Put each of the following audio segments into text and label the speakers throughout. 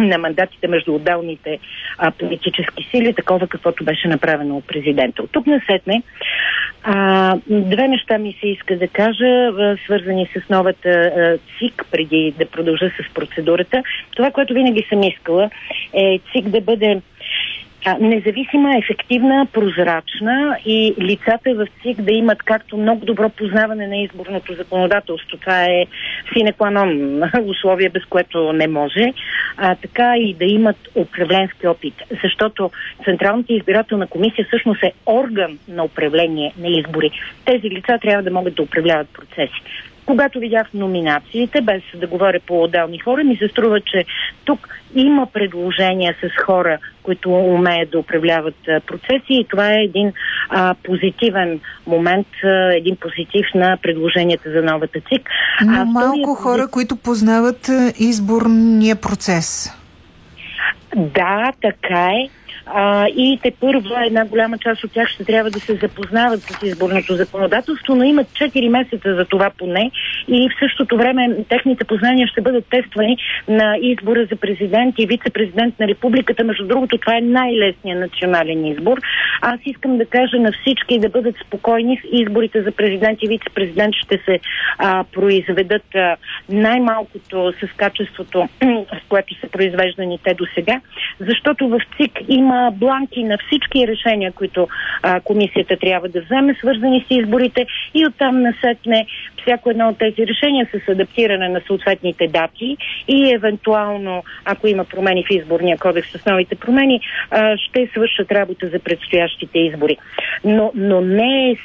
Speaker 1: на мандатите между отделните политически сили, такова каквото беше направено от президента. От тук насетне две неща ми се иска да кажа, свързани с новата ЦИК, преди да продължа с процедурата. Това, което винаги съм искала, е ЦИК да бъде независима, ефективна, прозрачна и лицата в ЦИК да имат както много добро познаване на изборното законодателство. Това е sine qua non, условие, без което не може, така и да имат управленски опит. Защото Централната избирателна комисия всъщност е орган на управление на избори. Тези лица трябва да могат да управляват процеси. Когато видях номинациите, без да говоря по отделни хора, ми се струва, че тук има предложения с хора, които умеят да управляват процеси и това е един позитивен момент, един позитив на предложенията за новата ЦИК.
Speaker 2: Но малко хора, които познават изборния процес.
Speaker 1: Да, така е. И тепърва една голяма част от тях ще трябва да се запознават с изборното законодателство, но имат 4 месеца за това поне и в същото време техните познания ще бъдат тествани на избора за президент и вице-президент на републиката. Между другото, това е най-лесният национален избор. Аз искам да кажа на всички да бъдат спокойни. Изборите за президент и вице-президент ще се произведат най-малкото с качеството, с което са произвеждани те до сега, защото в ЦИК има бланки на всички решения, които комисията трябва да вземе, свързани с изборите и оттам насетне всяко едно от тези решения с адаптиране на съответните дати и евентуално, ако има промени в изборния кодекс с новите промени, ще свършат работа за предстоящите избори. Но не е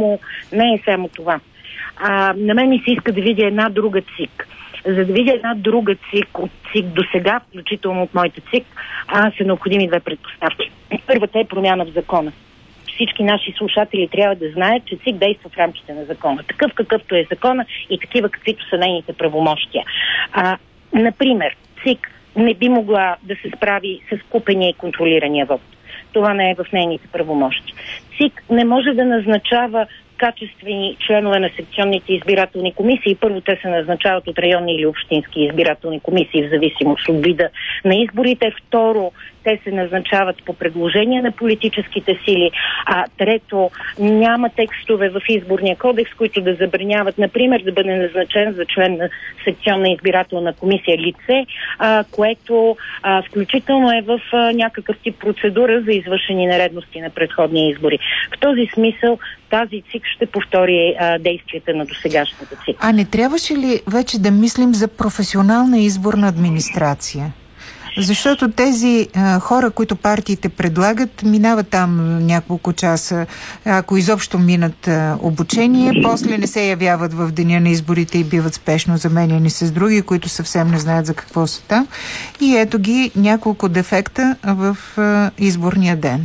Speaker 1: само това. На мен ми се иска да видя една друга ЦИК. За да видя една друга ЦИК от ЦИК до сега, включително от моята ЦИК, са необходими две предпоставки. Първата е промяна в закона. Всички наши слушатели трябва да знаят, че ЦИК действа в рамките на закона. Такъв какъвто е закона и такива каквито са нейните правомощия. Например, ЦИК не би могла да се справи с купения и контролирания вот. Това не е в нейните правомощи. ЦИК не може да назначава качествени членове на секционните избирателни комисии. Първо, те се назначават от районни или общински избирателни комисии в зависимост от вида на изборите. Второ, те се назначават по предложение на политическите сили. Трето, няма текстове в изборния кодекс, които да забраняват, например, да бъде назначен за член на секционна избирателна комисия лице, което включително е в някакъв тип процедура за извършени нередности на предходни избори. В този смисъл тази ЦИК ще повтори действията на досегашната ЦИК.
Speaker 2: Не трябваше ли вече да мислим за професионална изборна администрация? Защото тези хора, които партиите предлагат, минават там няколко часа, ако изобщо минат обучение, после не се явяват в деня на изборите и биват спешно заменяни с други, които съвсем не знаят за какво са там. И ето ги няколко дефекта в изборния ден.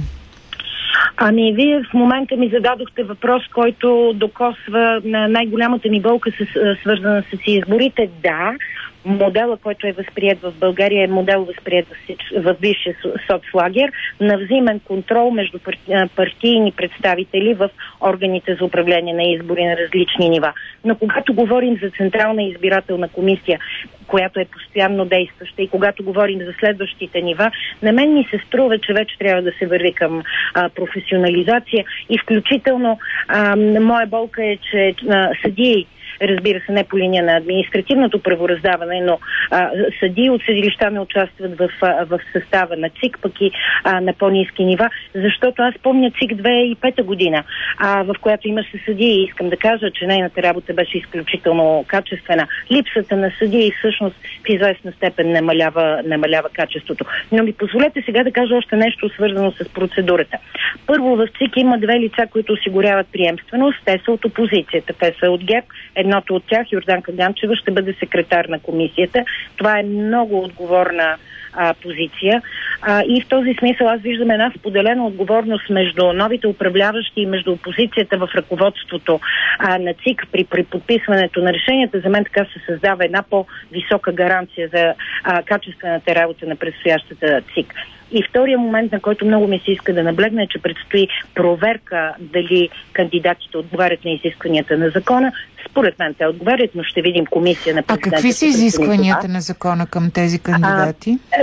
Speaker 1: Вие в момента ми зададохте въпрос, който докосва на най-голямата ми болка, свързана с изборите. Да, модела, който е възприет в България, е модел възприет в бившия соцлагер на взаимен контрол между партийни представители в органите за управление на избори на различни нива. Но когато говорим за Централна избирателна комисия, която е постоянно действаща, и когато говорим за следващите нива, на мен ми се струва, че вече трябва да се върви към професионализация и включително моя болка е, че съдии, разбира се, не по линия на административното правораздаване, но съдии от съдилища не участват в състава на ЦИК, пък и на по-ниски нива, защото аз помня ЦИК 2005 година, в която имаше съдии и искам да кажа, че нейната работа беше изключително качествена. Липсата на съдии всъщност в известна степен намалява качеството. Но ми позволете сега да кажа още нещо свързано с процедурата. Първо, в ЦИК има две лица, които осигуряват приемственост. Те са от опозицията. Те са от ГЕРБ. Едното от тях, Йорданка Ганчева, ще бъде секретар на комисията. Това е много отговорна позиция. И в този смисъл аз виждам една споделена отговорност между новите управляващи и между опозицията в ръководството на ЦИК при подписването на решенията. За мен така се създава една по-висока гаранция за качествената работа на предстоящата ЦИК. И втория момент, на който много ми се иска да наблегна, е, че предстои проверка дали кандидатите отговарят на изискванията на закона. Според мен те отговарят, но ще видим комисия на президента.
Speaker 2: Какви са изискванията на закона към тези кандидати?